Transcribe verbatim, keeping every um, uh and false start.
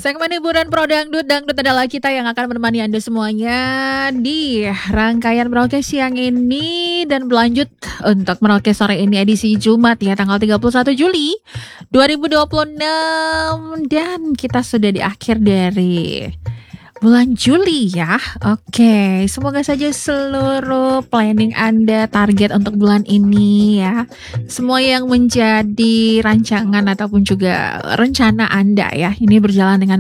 Segmen hiburan Pro Dangdut, Dangdut adalah kita yang akan menemani Anda semuanya di rangkaian Merauke siang ini dan berlanjut untuk Merauke sore ini edisi Jumat ya tanggal tiga puluh satu Juli dua ribu dua puluh enam dan kita sudah di akhir dari bulan Juli ya. Oke, semoga saja seluruh planning Anda, target untuk bulan ini ya, semua yang menjadi rancangan ataupun juga rencana Anda ya, ini berjalan dengan